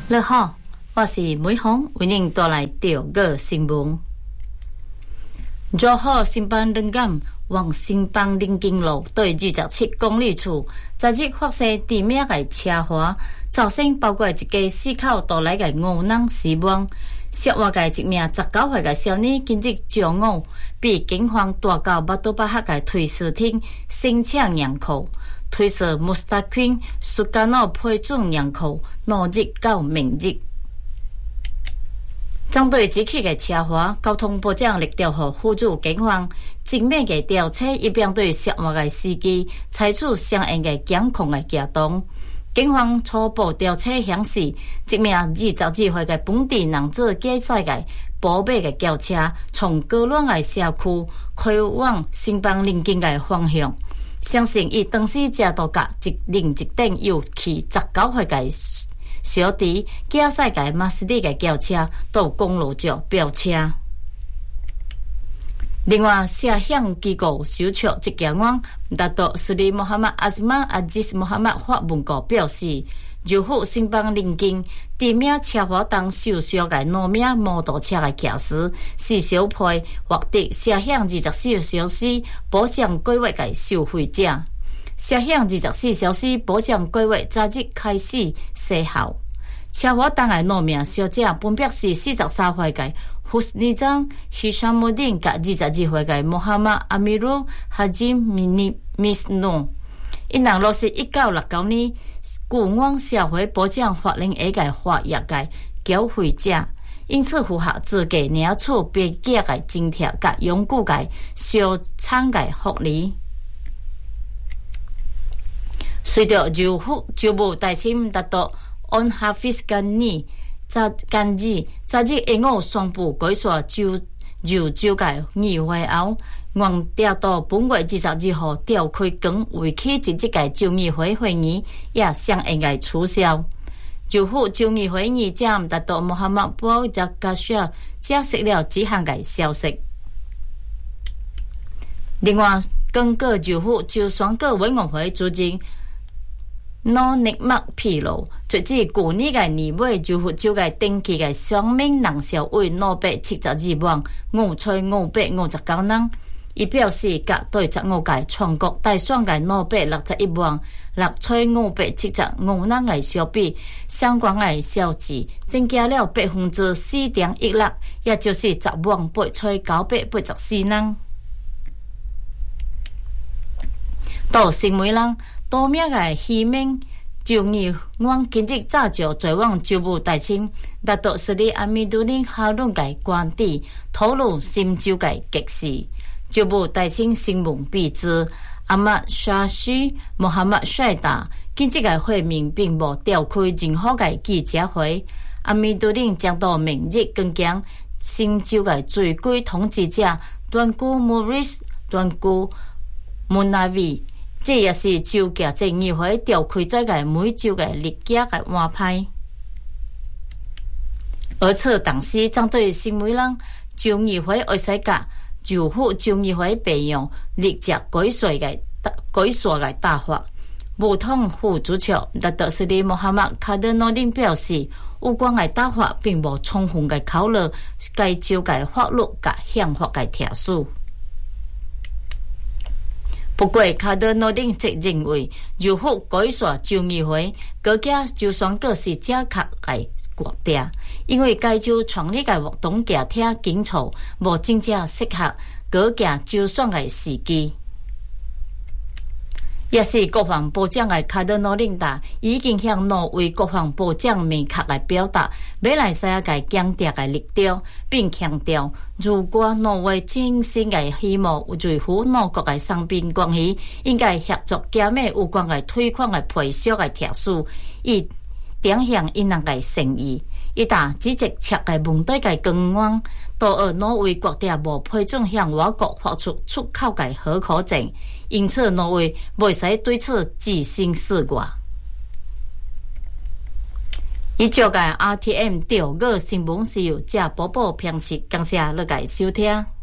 你好，我是美芳，为您带来钓鱼新闻。如何新邦灵感往新邦临经路对27公里处，昨日发生致命的车祸，造成包括一家4口倒来的5人死亡。涉外的一名19岁的少女今日上午被警方带到巴都巴克的推事厅申请验裤。推事穆斯塔昆苏加诺批准验裤，2日到明日。针对这起的车祸，交通部长力调和辅助警方正面的调查，以便对涉案的司机采取相应的检控的行动。警方初步调查显示，这名22岁的本地男子驾驶的宝马的轿车，从高卵的社区开往新邦临近的方向。相信伊当时车都甲另一顶又去19岁的小弟驾驶的马士利的轿车到公路上飙车。另外，摄像机构收取这件案，达到斯里穆罕默阿斯马阿吉斯穆罕默法文告表示，如赴新邦临近致命车祸当受伤的2名摩托车的驾驶是小配获得摄像24小时保障计划的受惠者。摄像24小时保障计划昨日开始生效。车祸当的2名伤者分别是43岁的胡斯尼章希沙穆丁和22岁的穆罕默阿米鲁哈吉米斯努。因人若是1969年旧案社会保障法令下的法约的缴费者，因此符合资格领取别个的津贴和永久的小产的福利。随着州务大臣达到安哈菲斯干尼昨日下午宣布改选州的议会后，原定到本月22号召开讲为期1日的州议会会议也相应的取消。州府州议会议长达到穆罕默布扎加舍解释了这项的消息。另外，根据州府州选举委员会主席诺尼麦披露，截至去年的2月，州府州的登记的选民人数为572万5,559人。伊表示，甲对15届全国大选的561万6,575人的相比，相关的数字增加了 4.16%， 也就是10万8,984人。到新梅人多名的希盟州议员今日早就前往州务大臣达到斯里阿米杜林哈伦的官邸，讨论新州的局势。州务大臣新闻秘书阿马沙西穆罕默帅达今日的会面并无召开任何的记者会。阿米杜林将到明日更将新州的最高统治者端古穆瑞斯端古穆纳维。这也是州行政议会召开这个每周的立家的安排。而此当时针对新梅人州议会会使甲州府州议会备用立即改选的大法。武统副主席达德斯里穆罕默卡德诺林表示，有关的大法并无充分的考虑该州的法律和宪法的特殊。不过，卡德诺林则认为，州府改选州议会，各家州选举是正确的决定，因为该州创立的活动家庭警署无真正适合各家州选的时机。也是国防部长的卡德诺林达已经向挪威国防部长明确来表达马来西亚的强调的立场，并强调，如果挪威真心的希望维护两国的双边关系，应该合作减免有关的退款的赔偿的特殊，以展现因人的诚意。伊打指责切的问题的根源，都ở挪威国定无批准向我国发出出口的许可证，因此挪威袂使对此置身事外。以上的 RTM 钓鱼新闻是由这播报编辑，感谢大家收听。